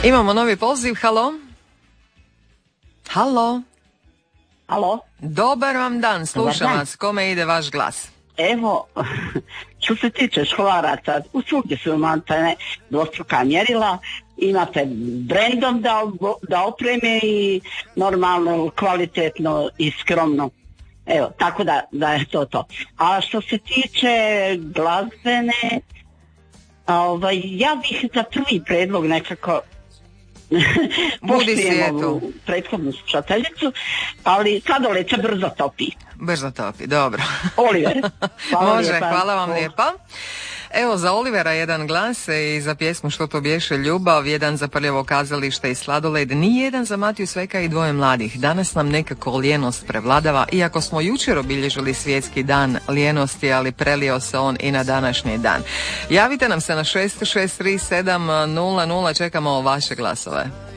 Imamo novi poziv, halo? Halo? Alo? Dobar vam dan, slušam vas, kome ide vaš glas? Evo, što se tiče školaraca, u svugdje su imate dvostruka mjerila, imate brendom da opreme i normalno, kvalitetno i skromno. Evo, tako da je to. A što se tiče glazbene, ja bih za prvi predlog nekako poštujem ovu prethodnu slušateljicu, ali sladoleća brzo topi. Brzo topi, dobro. Oliver. Može, hvala vam lijepa. Evo, za Olivera jedan glas i za pjesmu Što to bješe ljubav, jedan za Prljavo kazalište i sladoled, ni jedan za Matiju Sveka i dvoje mladih. Danas nam nekako lijenost prevladava, iako smo jučer obilježili svjetski dan lijenosti, ali prelio se on i na današnji dan. Javite nam se na 663700, čekamo vaše glasove.